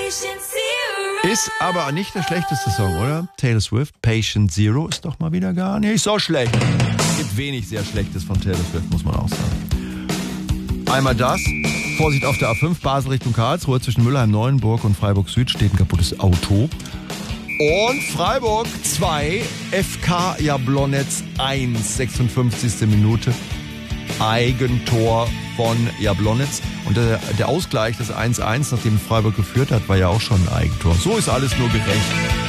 Ist aber nicht der schlechteste Song, oder? Taylor Swift, Patient Zero ist doch mal wieder gar nicht so schlecht. Es gibt wenig sehr Schlechtes von Taylor Swift, muss man auch sagen. Einmal das. Vorsicht auf der A5, Basel Richtung Karlsruhe. Zwischen Mülheim, Neuenburg und Freiburg Süd steht ein kaputtes Auto. Und Freiburg 2, FK Jablonetz 1, 56. Minute. Eigentor von Jablonetz. Und der Ausgleich des 1-1, nachdem Freiburg geführt hat, war ja auch schon ein Eigentor. So ist alles nur gerecht.